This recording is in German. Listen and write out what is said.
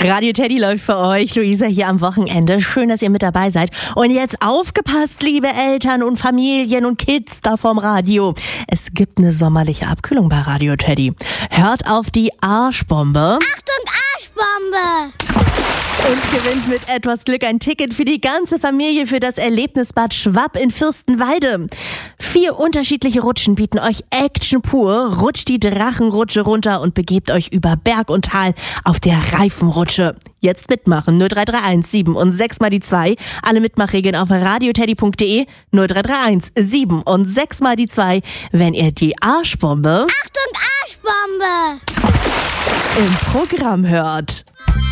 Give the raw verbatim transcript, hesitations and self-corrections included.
Radio Teddy läuft für euch. Luisa hier am Wochenende. Schön, dass ihr mit dabei seid. Und jetzt aufgepasst, liebe Eltern und Familien und Kids da vorm Radio. Es gibt eine sommerliche Abkühlung bei Radio Teddy. Hört auf die Arschbombe. Achtung, Arschbombe! Und gewinnt mit etwas Glück ein Ticket für die ganze Familie für das Erlebnisbad Schwapp in Fürstenwalde. Vier unterschiedliche Rutschen bieten euch Action pur. Rutscht die Drachenrutsche runter und begebt euch über Berg und Tal auf der Reifenrutsche. Jetzt mitmachen. null drei drei eins sieben und sechs mal die zwei. Alle Mitmachregeln auf radioteddy punkt de. null drei drei eins sieben und sechs mal die zwei. Wenn ihr die Arschbombe Achtung, Arschbombe! im Programm hört.